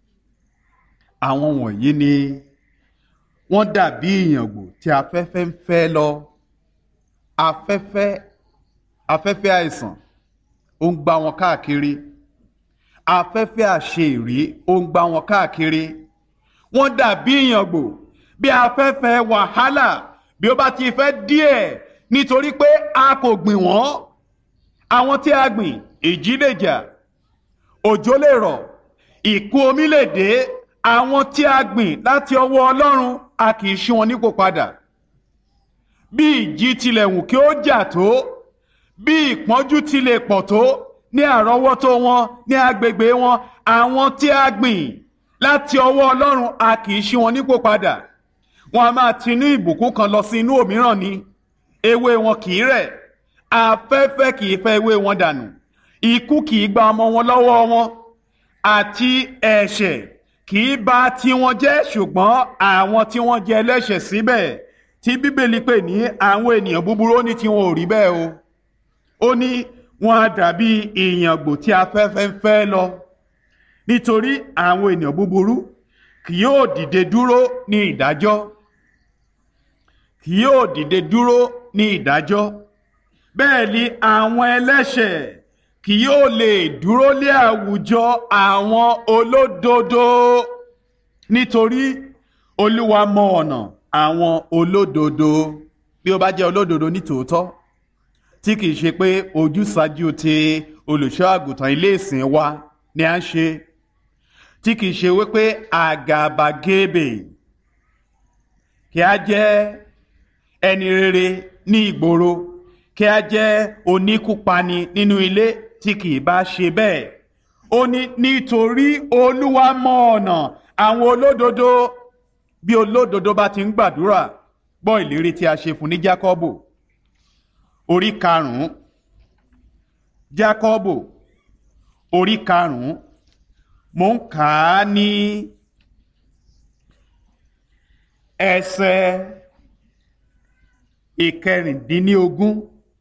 Àwọn wọ̀nyí ni wọ́n dàbí ìyàngbò tí afẹ́fẹ́ ń fẹ́ lọ. Afẹ́fẹ́ afẹ́fẹ́ àìsàn ó ń gbá wọn káàkiri. Afẹ́fẹ́ àṣeèrí ó ń gbá wọn káàkiri. Wọ́n dàbí ìyàngbò bí afẹ́fẹ́ wàhálà bí ó bá ti fẹ́ díẹ̀, nítorí pé a kò gbìn wọ́n. Àwọn tí a gbìn, ìjì lè jà, òjò lè rọ̀, ìkún omi lè dé. Àwọn tí a gbìn láti ọwọ́ Ọlọ́run, a kì í ṣí wọn nípò padà. Bí ìjì tilẹ̀ wù kí ó jà tó, bí ìpọ́njú tilẹ̀ pọ̀ tó ní àrọ́wọ́tó wọn, ní agbègbè wọn, àwọn tí a gbìn láti ọwọ́ Ọlọ́run, a kì í ṣí wọn nípò padà. Wọn a máa tinú ìbùkún kan lọ sí inú òmíràn ni. Ewé wọn kì í rẹ̀, afẹ́fẹ́ kì í fẹ́ ewé wọn dànù, ikú kì í gba ọmọ wọn lọ́wọ́ wọn, àti ẹ̀ṣẹ̀ kì í bà tiwọn jẹ́. Ṣùgbọ́n àwọn tí wọ́n jẹ́ ẹlẹ́ṣẹ̀ síbẹ̀, tí Bíbélì pè ní àwọn ènìyàn búburú, ó ní tiwọn ò rí bẹ́ẹ̀ o. Ó ní wọn á dàbí ìyàngbò tí afẹ́fẹ́ ń fẹ́ lọ. Nítorí àwọn ènìyàn búburú kì yóò dìde dúró ní ìdájọ́, kì yóò dìde dúró ní ìdájọ́. Bẹ́ẹ̀ ni àwọn ẹlẹ́ṣẹ̀ kì yóò lè dúró lé àwùjọ àwọn olódodo. Nítorí Olúwa mọ ọ̀nà àwọn olódodo. Bí ó bá jẹ́ olódodo ní tòótọ́, tí kìí ṣe pé ojúsàájú ti olùṣọ́ àgùntàn ilé ìsìn wa ni à ń ṣe, tí kìí ṣe wípé àgàbàgebè, kí a jẹ́ ẹni rere ní ìgboro, kí a jẹ́ oníkúpani nínú ilé, tí kìí bá ṣe bẹ́ẹ̀. Ó ní nítorí Olúwa mọ ọ̀nà àwọn olódodo. Bí olódodo bá ti ń gbàdúrà, gbọ́ ìlérí tí a ṣe fún ní Jákọ́bù orí karùn-ún. Jákọ́bù orí karùn-ún, mo ń kà á ní ẹsẹ̀ ìkẹrìndínlógún.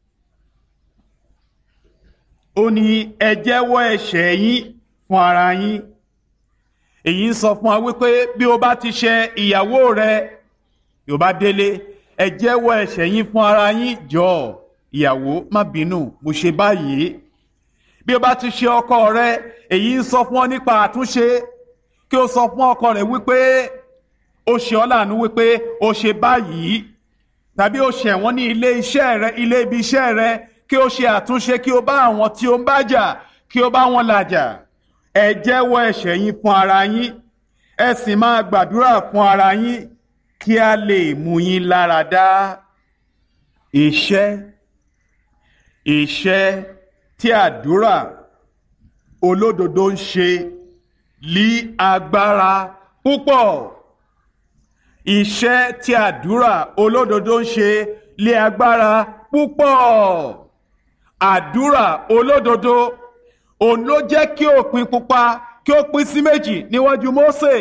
Ó ní ẹ jẹ́wọ́ ẹ̀ṣẹ̀ yín fún ara yín. Èyí ń sọ fún wa wípé bí o bá ti ṣẹ̀ ìyàwó rẹ, yóò bá délé, ẹ jẹ́wọ́ ẹ̀ṣẹ̀ yín fún ara yín. Jọ̀ọ́ ìyàwó, má bínú, mo ṣe báyìí. Bí o bá ti ṣẹ̀ ọkọ rẹ, èyí ń sọ fún ọ nípa àtúnṣe. Kí o sọ fún ọkọ rẹ wípé ó ṣe ọ́ láàánú, wípé ó ṣe báyìí. Tàbí ó ṣẹ̀ wọ́n ní ilé iṣẹ́ rẹ, ilé ibi iṣẹ́ rẹ, kí o ṣe àtúnṣe, kí o bá àwọn tí o ń bá jà, kí o bá wọn làjà. Ẹ jẹ́wọ́ ẹ̀ṣẹ̀ yín fún ara yín, ẹ sì máa gbàdúrà fún ara yín, kí a lè mú yín lára dá. Iṣẹ́ iṣẹ́ tí àdúrà olódodo ń ṣe lí agbára púpọ̀. Iṣẹ́ tí àdúrà olódodo ń ṣe lí agbára púpọ̀. Àdúrà olódodo, òun ló jẹ́ kí òpin pupa kí ó pín sí méjì níwájú Mósè.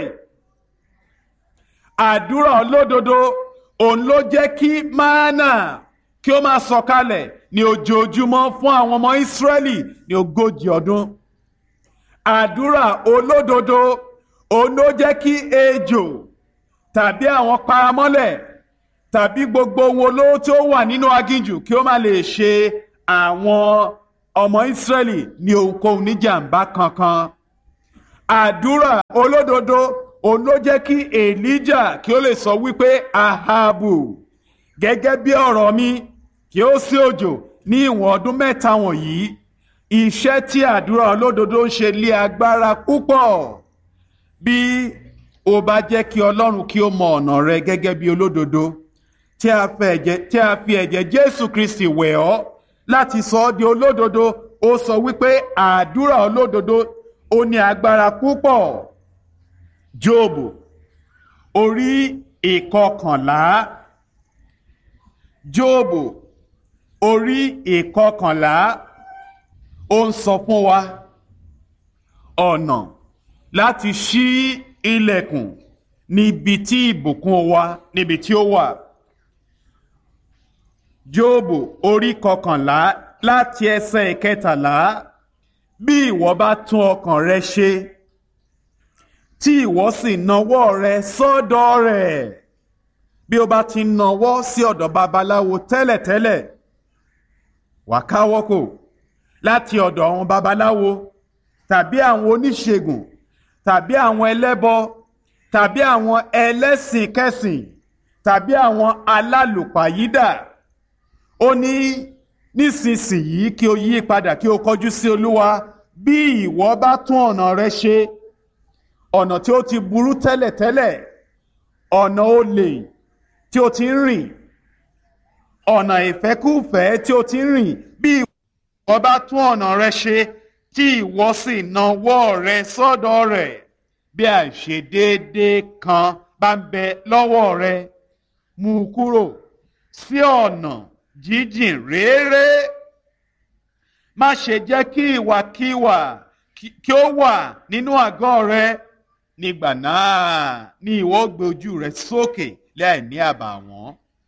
Àdúrà olódodo, òun ló jẹ́ kí mánà kí ó máa sọ̀kalẹ̀ ní ojoojúmọ́ fún àwọn ọmọ Ísírẹ́lì ní ogójì ọdún. Àdúrà olódodo, òun ló jẹ́ kí ejò tàbí àwọn paramọ́lẹ̀ tàbí gbogbo ohun olóró tí ó wà nínú aginjù kí ó má lè ṣe àwọn ọmọ Ísírẹ́lì ní ohunkóhun níjàmbá kankan. Àdúrà olódodo òun ló jẹ́ kí Èlíjà kí ó lè sọ wípé Ahabu, gẹ́gẹ́ bí ọ̀rọ̀ mi kí ó sí òjò ní ìwọ̀n ọdún mẹ́ta wọ̀nyí. Iṣẹ́ tí àdúrà olódodo ń ṣe lé agbára púpọ̀. Bí o bá jẹ́ kí Ọlọ́run kí ó mọ ọ̀nà rẹ gẹ́gẹ́ bí olódodo, tí a fi ẹ̀jẹ̀ tí a fi ẹ̀jẹ̀ Jésù Kristi wẹ̀ ọ́ láti sọ ọ́ di olódodo, ó sọ wípé àdúrà olódodo ó ní agbára púpọ̀. Jóòbù orí ìkọkànlá Jóòbù orí ìkọkànlá ó ń sọ fún wa ọ̀nà láti ṣí ilẹ̀kùn níbi tí ìbùkún wa níbi tí ó wà. Jóòbù orí kọkànlá láti ẹsẹ̀ ìkẹtàlá. Bí ìwọ bá tún ọkàn rẹ ṣe, tí ìwọ sì nawọ́ rẹ sọ́dọ̀ rẹ̀. Bí o bá ti nawọ́ sí ọ̀dọ̀ babaláwo tẹ́lẹ̀tẹ́lẹ̀, wà káwọ́ kò láti ọ̀dọ̀ àwọn babaláwo tàbí àwọn oníṣègùn tàbí àwọn ẹlẹ́bọ tàbí àwọn ẹlẹ́sìn kẹsìn tàbí àwọn alálùpàyídà. Ó ní nísinsìnyí kí o yí padà kí o kọjú sí Olúwa. Bí ìwọ bá tún ọ̀nà rẹ ṣe, ọ̀nà tí ó ti burú tẹ́lẹ̀tẹ́lẹ̀, ọ̀nà olè tí o ti ń rìn, ọ̀nà ìfẹ́kúfẹ̀ẹ́ tí o ti ń rìn, bí ìwọ bá tún ọ̀nà rẹ ṣe tí ìwọ sì nawọ́ rẹ sọ́dọ̀ rẹ̀, bí àìṣedéédé kan bá ń bẹ lọ́wọ́ rẹ, mú u kúrò sí ọ̀nà jíjìn réré. Má ṣe jẹ́ kí ìwàkiwà kí ó wà nínú àgọ́ rẹ. Nígbà náà ni ìwọ gbé ojú rẹ sókè láìní àbàwọ́n.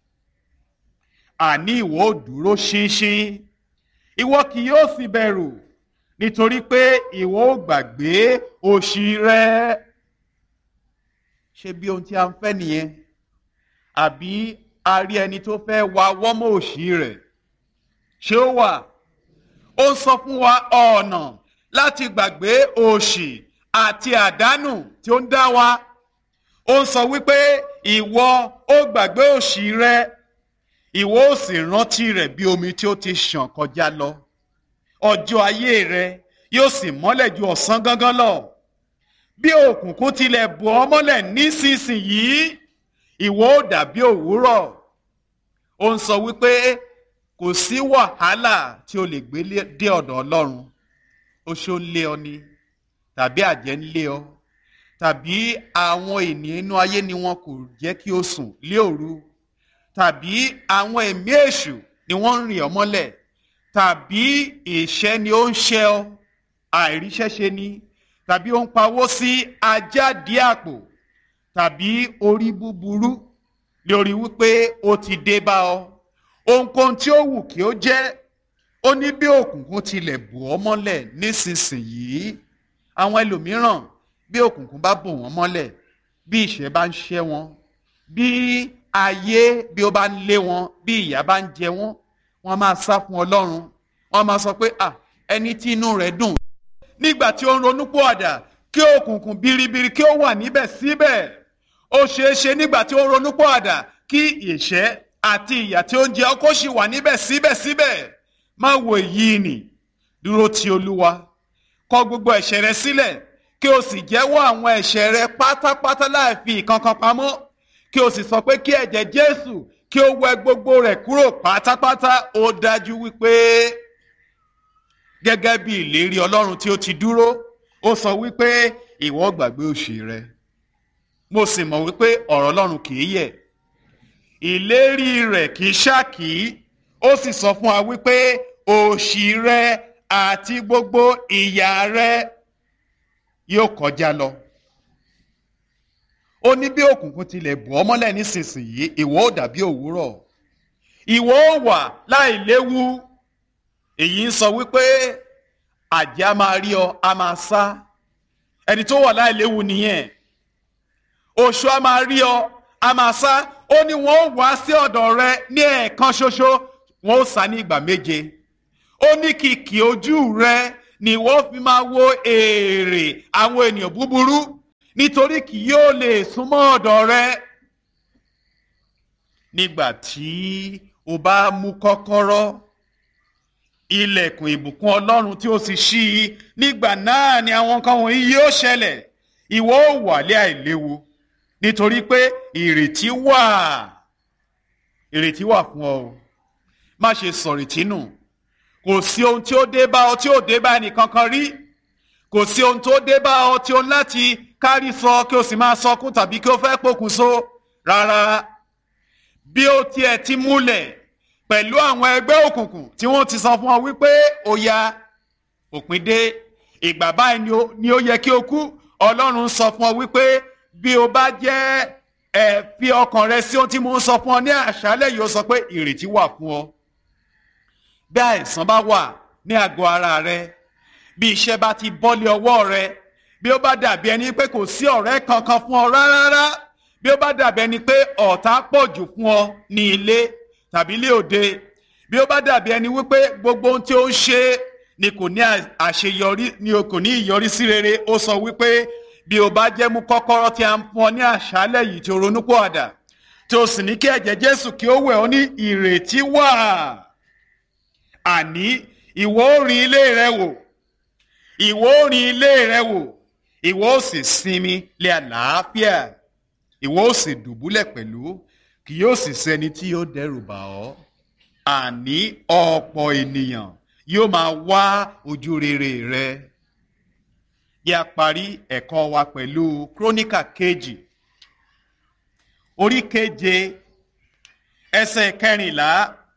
Àní ìwọ ó dúró ṣinṣin, ìwọ kì yóò sì bẹ̀rù, nítorí pé ìwọ ó gbàgbé òṣì rẹ. Ṣé bí ohun tí a ń fẹ́ nìyẹn? Àbí a rí ẹni tó fẹ́ wa wọ́mọ̀ òṣì rẹ̀? Ṣé ó wà? Ó sọ fún wa ọ̀nà láti gbàgbé òṣì àti àdánù tí ó ń dá wa. Ó sọ wípé ìwọ ó gbàgbé òṣì rẹ, ìwọ ó sì rántí rẹ̀ bí omi tí ó ti ṣàn kọjá lọ. Ọjọ́ ayé rẹ yóò sì mọ́lẹ̀ ju ọ̀sán gangan lọ. Bí òkùnkùn tilẹ̀ bò ọ́ mọ́lẹ̀ nísinsìnyí, ìwọ ó dàbí òwúrọ̀. Ó ń sọ wípé kò sí wàhálà tí o lè gbé dé ọ̀dọ̀ Ọlọ́run. Oṣó ń lé ọ ni, tàbí àjẹ́ ń lé ọ, tàbí àwọn ènìyàn inú ayé ni wọn kò jẹ́ kí o sùn lé òru, tàbí àwọn ẹ̀mí èṣù ni wọ́n ń rìn ọ́ mọ́lẹ̀, tàbí ìṣẹ́ ni ó ń ṣẹ́ ọ, àìríṣẹ́ṣe ni, tàbí ó ń pawó sí ajáde àpò, tàbí orí búburú lórí wípé ó ti dé bá ọ. Ohunkóhun tí ó wù kí ó jẹ́, ó ní bí òkùnkùn tilẹ̀ bò ọ́ mọ́lẹ̀ nísinsìnyí. Àwọn ẹlòmíràn bí òkùnkùn bá bò wọ́n mọ́lẹ̀, bí ìṣẹ́ bá ń ṣẹ́ wọn, bí ayé bí ó bá ń lé wọn, bí ìyà bá ń jẹ wọ́n, wọ́n máa sá fún Ọlọ́run. Wọ́n máa sọ pé à ẹni tí inú rẹ̀ dùn nígbà tí ó ń ronúpìwàdà kí òkùnkùn biribiri kí ó wà níbẹ̀ síbẹ̀. Ó ṣeé ṣe nígbà tí ó ń ronúpìwàdà kí ìṣẹ́ àti ìyà tí ó ń jẹ ọ́ kó ṣì wà níbẹ̀ síbẹ̀síbẹ̀. Má wo èyí nì, dúró ti Olúwa, kọ gbogbo ẹ̀ṣẹ̀ rẹ sílẹ̀, kí o sì jẹ́wọ́ àwọn ẹ̀ṣẹ̀ rẹ pátápátá láì fi ìkankan pamọ́, kí o sì sọ pé kí ẹ̀jẹ̀ Jésù kí ó wẹ gbogbo rẹ̀ kúrò pátápátá. Ó dájú wípé gẹ́gẹ́ bí ìlérí Ọlọ́run tí ó ti dúró, ó sọ wípé ìwọ gbàgbé òṣì rẹ. Mo sì mọ̀ wípé ọ̀rọ̀ Ọlọ́run kì í yẹ̀, ìlérí rẹ̀ kì í ṣákì. Ó sì sọ fún wa wípé òṣì rẹ àti gbogbo ìyà rẹ yóò kọjá lọ. Ó ní bí òkùnkùn tilẹ̀ bò ọ́ mọ́lẹ̀ nísinsìnyí, ìwọ ó dàbí òwúrọ̀. Ìwọ ó wà láìléwu. Èyí ń sọ wípé àjẹ́ a máa rí ọ, a máa sá. Ẹni tó wà láìléwu nìyẹn. Oṣó a máa rí ọ, a máa sá. Ó ní wọn ó wá sí ọ̀dọ̀ rẹ ní ẹ̀ẹ̀kan ṣoṣo, wọn ó sá ní ìgbà méje. ó ní kìkì ojú rẹ ni wọ́n fi máa wo èrè àwọn ènìyàn búburú nítorí kì yóò lè súnmọ́ ọ̀dọ̀ rẹ. Nígbà tí o bá mú kọ́kọ́rọ́ ilẹ̀kùn ìbùkún Ọlọ́run tí ó sì ṣí i, nígbà náà ni àwọn nǹkan wọ̀nyí yóò ṣẹlẹ̀. Ìwọ ó wálé àìléwu nítorí pé ìrètí wà ìrètí wà fún ọ. Má ṣe sọ̀rètí nù. Kò sí ohun tí ó dé bá ọ tí ó dé bá ẹnìkankan rí. Kò sí ohun tó dé bá ọ tí ó ń láti kárí sọ kí o sì máa sọkún tàbí kí o fẹ́ pokùnso. Rárá, bí ó tiẹ̀ ti múlẹ̀ pẹ̀lú àwọn ẹgbẹ́ òkùnkùn tí wọ́n ti sọ fún ọ wípé ó yá òpin dé, ìgbà báyìí ni ó yẹ kí o kú. Ọlọ́run sọ fún ọ wípé bí o bá jẹ́ ẹ fi ọkàn rẹ sí ohun tí mo ń sọ fún ọ ní àṣálẹ́ yìí, ó sọ pé ìrètí wà fún ọ. Bí àìsàn bá wà ní àgọ́ ara rẹ, bí iṣẹ́ bá ti bọ́lé ọwọ́ rẹ, bí ó bá dàbí ẹni pé kò sí ọ̀rẹ́ kankan fún ọ rárá, bí ó bá dàbí ẹni pé ọ̀tá pọ̀ jù fún ọ ní ilé tàbí ilé òde, bí ó bá dàbí ẹni wípé gbogbo ohun tí ó ń ṣe ni kò ní àṣeyọrí, ni o kò ní ìyọrísí rere, ó sọ wípé bí o bá jẹ́ mú kọ́kọ́rọ́ tí a ń fún ọ ní àṣálẹ́ yìí tí o ronúpìwàdà, tí o sì ní kí ẹ̀jẹ̀ Jésù kí ó wẹ̀ ọ́, ní ìrètí wà. Àní ìwọ ó rin ilé rẹ wò, ìwọ ó rin ilé rẹ wò, ìwọ ó sì sinmi lé àlàáfíà, ìwọ ó sì dùbúlẹ̀ pẹ̀lú, kì yóò sì sẹ́ni tí yóò dẹ́rù bà ọ́. Àní ọ̀pọ̀ ènìyàn yóò máa wá ojú rere rẹ. Bí a parí ẹ̀kọ́ wa pẹ̀lú Kíróníkà kejì orí keje ẹsẹ̀ kẹrìnlá.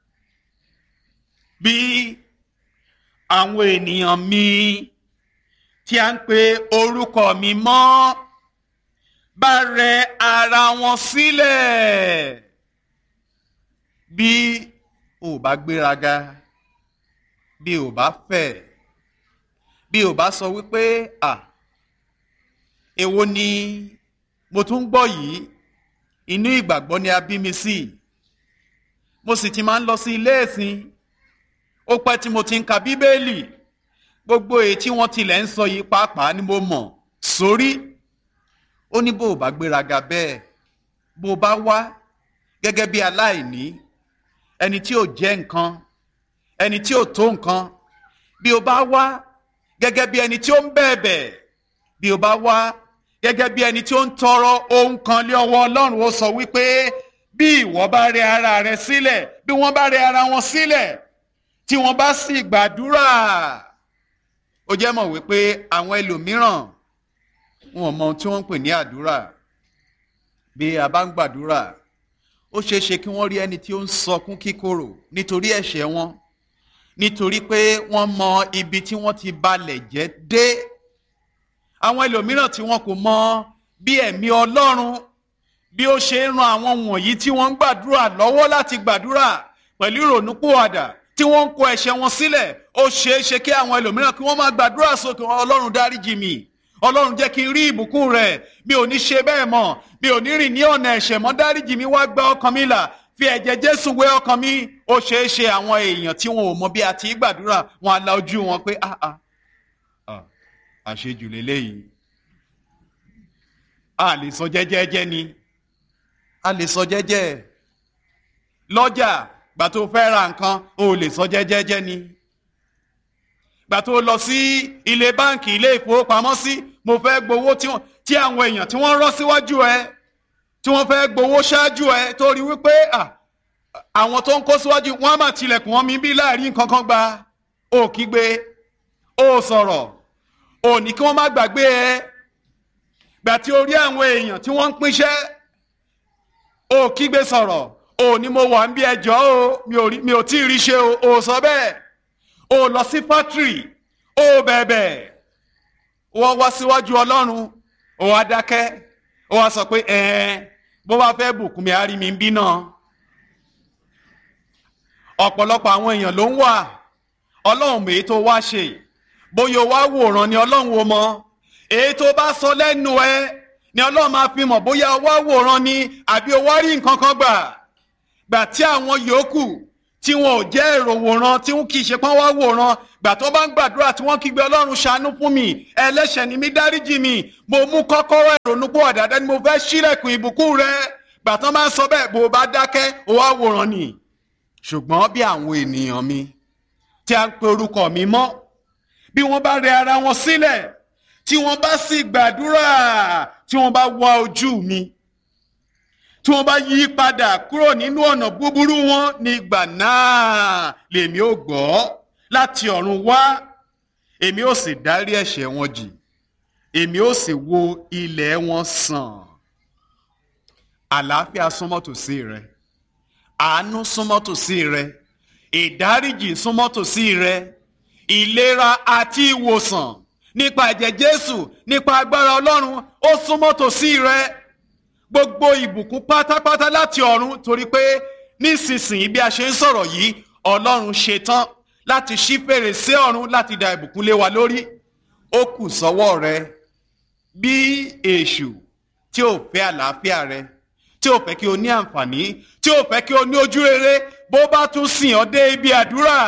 Bí àwọn ènìyàn mi tí a ń pe orúkọ mi mọ́ bá rẹ ara wọn sílẹ̀. Bí o bá gbéraga, bí o bá fẹ̀, bí o bá sọ wípé à èwo ni mo tún gbọ́ yìí, inú ìgbàgbọ́ ni a bí mi sí, mo sì ti máa ń lọ sí ilé ìsìn, ó pẹ́ tí mo ti ń ka Bíbélì, gbogbo èyí tí wọ́n tilẹ̀ ń sọ yìí pàápàá ni mo mọ̀ sórí. Ó ní bó o bá gbéraga bẹ́ẹ̀, bó o bá wá gẹ́gẹ́ bí aláìní, ẹni tí ò jẹ́ nǹkan, ẹni tí ò tó nǹkan, bí o bá wá gẹ́gẹ́ bí ẹni tí ó ń bẹ̀bẹ̀, bí o bá wá gẹ́gẹ́ bí ẹni tí ó ń tọrọ ohun kan lé ọwọ́ Ọlọ́run, ó sọ wípé bí ìwọ bá rẹ ara rẹ sílẹ̀, bí wọ́n bá rẹ ara wọn sílẹ̀, tí wọ́n bá sì gbàdúrà. Ó jẹ́ mọ̀ wípé àwọn ẹlòmíràn wọn ò mọ ohun tí wọ́n ń pè ní àdúrà. Bí a bá ń gbàdúrà, ó ṣeé ṣe kí wọ́n rí ẹni tí ó ń sọkún kíkorò nítorí ẹ̀ṣẹ̀ wọn, nítorí pé wọ́n mọ ibi tí wọ́n ti balẹ̀ jẹ́ dé. Àwọn ẹlòmíràn tí wọn kò mọ bí ẹ̀mí Ọlọ́run bí ó ṣe ń ran àwọn wọ̀nyí tí wọ́n ń gbàdúrà lọ́wọ́ láti gbàdúrà pẹ̀lú ìrònúpìwàdà, tí wọ́n ń kó ẹ̀ṣẹ̀ wọn sílẹ̀. Ó ṣeé ṣe kí àwọn ẹlòmíràn kí wọ́n máa gbàdúrà sókè, Ọlọ́run dáríjì mi, Ọlọ́run jẹ́ kí n rí ìbùkún rẹ̀, mi ò ní ṣe bẹ́ẹ̀ mọ́, mi ò ní rìn ní ọ̀nà ẹ̀ṣẹ̀ mọ́, dáríjì mi, wá gba ọkàn mi là, fi ẹ̀jẹ̀ Jésù wẹ ọkàn mi. Ó ṣeé ṣe àwọn èèyàn tí wọn ò mọ bí a ti gbàdúrà, wọn á la ojú wọn pé ah ah ah àṣejù lélẹ́yìí. A lè sọ jẹ́jẹ́jẹ́ ni, a lè sọ jẹ́jẹ́. Lọ́jà gbà tó fẹ́ ra nǹkan, o lè sọ jẹ́jẹ́jẹ́ ni. Gbà tó lọ sí ilé báǹkì, ilé ìfowópamọ́sí, mo fẹ́ gbowó tí àwọn èèyàn tí wọ́n rọ́ síwájú ẹ, tí wọ́n fẹ́ gbowó ṣáájú ẹ, torí wípé àwọn tó ń kó síwájú wọ́n á máa tilẹ̀kùn wọn mi bí láàrin nǹkan kan gba. O kígbe, o sọ̀rọ̀, o ní kí wọ́n má gbàgbé ẹ. Gbà tí o rí àwọn èèyàn tí wọ́n ń pínṣẹ́, o kígbe sọ̀rọ̀, o ní mo wà ń bí ẹjọ́ o, mi ò tí ì rí ṣe o, o sọ bẹ́ẹ̀. O lọ sí fátírì, o bẹ̀bẹ̀, wọ́n wá síwájú Ọlọ́run, o wá dákẹ́, o wá sọ pé ẹ̀ẹ́n bó bá fẹ́ bùkún mi á rí mi ń bí náà. Ọ̀pọ̀lọpọ̀ àwọn èèyàn ló ń wà, Ọlọ́run èyí tó wá ṣe, bóyá o wá wòran ni Ọlọ́run o mọ̀, èyí tó bá sọ lẹ́nu ẹ ni Ọlọ́run máa fi mọ̀ bóyá o wá wòran ni àbí o wá rí nǹkan kan gbà. Gbà tí àwọn yòókù tí tí wọn ò jẹ́ èrò wòran tí wọn kì í ṣe pọ́n wá wòran gbà tó bá ń gbàdúrà tí wọ́n kígbe ọlọ́run ṣàánú fún mi ẹlẹ́ṣẹ̀ ni mí dáríjì mi mo mú kọ́kọ́rọ́ ìrònúpìwàdà dání mo fẹ́ ṣílẹ̀kùn ìbùkún rẹ gbà tó máa ń sọ bẹ́ẹ̀ bó o bá dákẹ́ o wá wòran ni. ṣùgbọ́n bí àwọn ènìyàn mi tí a ń pe orúkọ mi mọ́ bí wọ́n bá rẹ ara wọn sílẹ̀ tí wọ́n bá sì gbàdúrà tí wọ́n bá wá ojú mi tí wọ́n bá yí padà kúrò nínú ọ̀nà búburú wọn nígbà náà lèmi ó gbọ́ láti ọ̀run wá èmi ó sì dárí ẹ̀ṣẹ̀ wọn jì èmi ó sì wo ilẹ̀ wọn sàn. àlàáfíà súnmọ́ tòsí rẹ àánú súnmọ́ tòsí rẹ ìdáríjì súnmọ́ tòsí rẹ ìlera àti ìwòsàn nípa ẹ̀jẹ̀ Jésù nípa agbára Ọlọ́run ó súnmọ́ tòsí rẹ gbogbo ìbùkún pátápátá láti ọ̀run torí pé nísinsìnyí bí a ṣe ń sọ̀rọ̀ yìí Ọlọ́run ṣetán láti ṣí fèrèsé ọ̀run láti da ìbùkún lé wa lórí ó kù sọ́wọ́ rẹ bí èṣù tí ò fẹ́ àlàáfíà rẹ tí ò fẹ́ kí o ní àǹfààní tí ò fẹ́ kí o ní ojú rere bó bá tún sìn ọ́ dé ibi àdúrà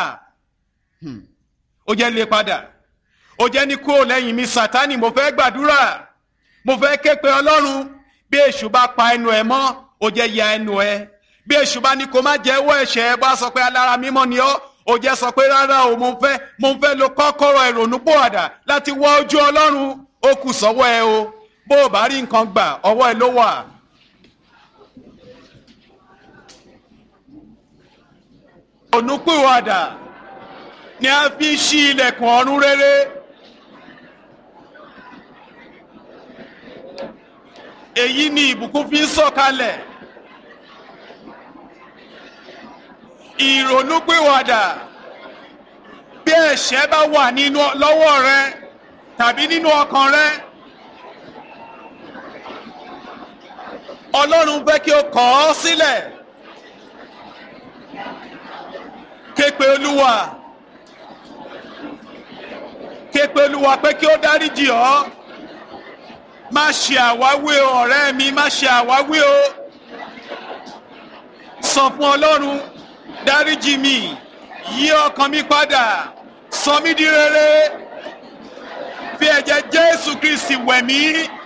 ó jẹ́ lé padà ó jẹ́ ní kúrò lẹ́yìn mi Sátánì mo fẹ́ gbàdúrà mo fẹ́ ké pe Ọlọ́run bí èṣù bá pa ẹnu ẹ mọ́ ó jẹ́ ya ẹnu ẹ bí èṣù bá ní kó má jẹ́wọ́ ẹ̀ṣẹ̀ ẹ bá sọ pé alára mímọ́ ni ọ́ ó jẹ́ sọ pé rárá o mo fẹ́ mo fẹ́ lo kọ́kọ́rọ́ ìrònúpìwàdà láti wá ojú Ọlọ́run ó kù sọ́wọ́ ẹ o bó o bá rí nǹkan gbà ọwọ́ ẹ ló wà. ìrònúpìwàdà ni a fi ń ṣí ilẹ̀kùn ọ̀run rere. èyí ni ìbùkún fi ń sọ̀kalẹ̀. ìrònúpìwàdà bí ẹ̀ṣẹ̀ bá wà nínú lọ́wọ́ rẹ tàbí nínú ọkàn rẹ Ọlọ́run fẹ́ kí o kọ̀ ọ́ sílẹ̀ ké pe Olúwa ké pe Olúwa pé kí ó dáríjì ọ́ má ṣe àwáwí o ọ̀rẹ́ mi má ṣe àwáwí o sọ fún Ọlọ́run dáríjì mi yí ọkàn mi padà sọ mí di rere fi ẹ̀jẹ̀ Jésù Kristi wẹ̀ mí